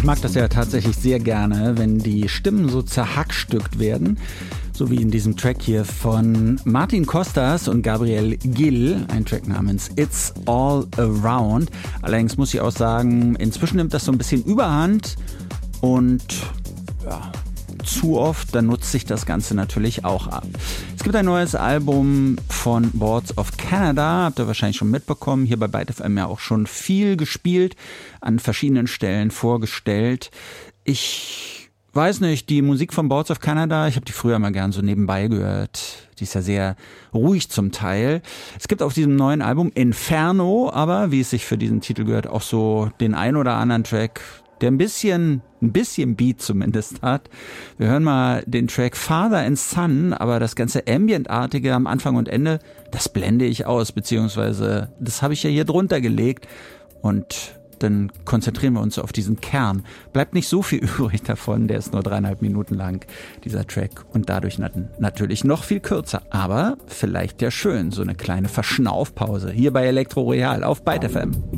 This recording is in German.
mag das ja tatsächlich sehr gerne, wenn die Stimmen so zerhackstückt werden. So wie in diesem Track hier von Martin Costas und Gabriel Gil, ein Track namens It's All Around. Allerdings muss ich auch sagen, inzwischen nimmt das so ein bisschen Überhand und ja, zu oft, dann nutzt sich das Ganze natürlich auch ab. Es gibt ein neues Album von Boards of Canada, habt ihr wahrscheinlich schon mitbekommen, hier bei Byte FM ja auch schon viel gespielt, an verschiedenen Stellen vorgestellt. Ich weiß nicht, die Musik von Boards of Canada, ich habe die früher mal gern so nebenbei gehört. Die ist ja sehr ruhig zum Teil. Es gibt auf diesem neuen Album Inferno, aber wie es sich für diesen Titel gehört, auch so den ein oder anderen Track, der ein bisschen Beat zumindest hat. Wir hören mal den Track Father and Son, aber das ganze Ambient-artige am Anfang und Ende, das blende ich aus, beziehungsweise das habe ich ja hier drunter gelegt und dann konzentrieren wir uns auf diesen Kern. Bleibt nicht so viel übrig davon, der ist nur 3,5 Minuten lang, dieser Track, und dadurch natürlich noch viel kürzer, aber vielleicht ja schön, so eine kleine Verschnaufpause hier bei Elektro Real auf Byte FM.